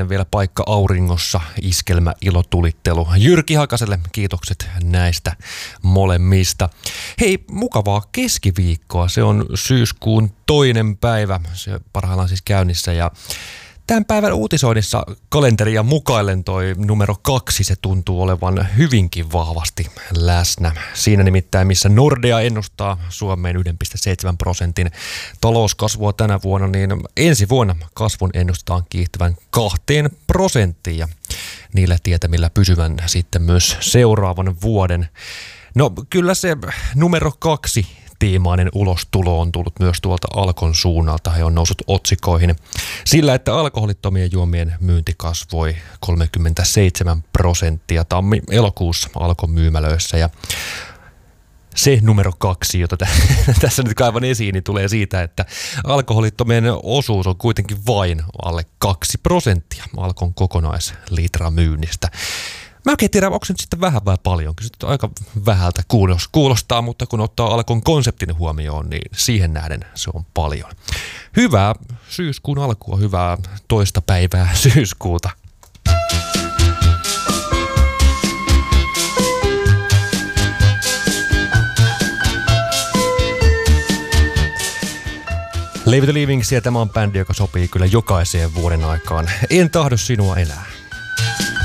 tänne vielä paikka auringossa, iskelmä, ilotulittelu. Jyrki Hakaselle kiitokset näistä molemmista. Hei, mukavaa keskiviikkoa. Se on syyskuun 2. päivä. Se parhaillaan siis käynnissä ja tämän päivän uutisoinnissa kalenteria mukaillen toi numero 2, se tuntuu olevan hyvinkin vahvasti läsnä. Siinä nimittäin, missä Nordea ennustaa Suomeen 1,7% talouskasvua tänä vuonna, niin ensi vuonna kasvun ennustetaan kiihtyvän 2%. Ja niillä tietämillä pysyvän sitten myös seuraavan vuoden. No kyllä se numero 2 tiimainen ulostulo on tullut myös tuolta Alkon suunnalta. He on noussut otsikoihin sillä, että alkoholittomien juomien myynti kasvoi 37% tammi-elokuussa Alkon myymälöissä. Ja se numero 2, jota tässä nyt kaivan esiin, niin tulee siitä, että alkoholittomien osuus on kuitenkin vain alle 2% Alkon kokonaislitramyynnistä. Mä oikein tiedän, onko se nyt sitten vähän vai paljon. Kyllä se aika vähältä kuulostaa, mutta kun ottaa Alkon konseptin huomioon, niin siihen nähden se on paljon. Hyvää syyskuun alkua, hyvää 2. päivää syyskuuta. Leave the Livings, ja tämä on bändi, joka sopii kyllä jokaiseen vuoden aikaan. En tahdo sinua enää.